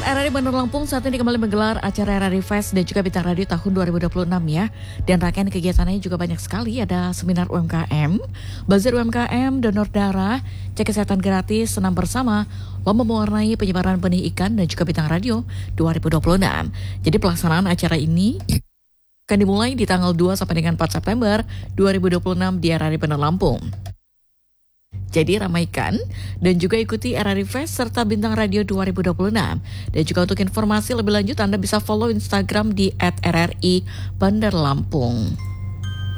RRI Bandar Lampung saat ini kembali menggelar acara RRI Fest dan juga Bintang Radio tahun 2026 ya. Dan rangkaian kegiatannya juga banyak sekali, ada seminar UMKM, bazar UMKM, donor darah, cek kesehatan gratis, senam bersama, lomba mewarnai penyebaran benih ikan dan juga Bintang Radio 2026. Jadi pelaksanaan acara ini akan dimulai di tanggal 2 sampai dengan 4 September 2026 di RRI Bandar Lampung. Jadi ramaikan dan juga ikuti RRI Fest serta Bintang Radio 2026. Dan juga untuk informasi lebih lanjut Anda bisa follow Instagram di @RRI Bandar Lampung.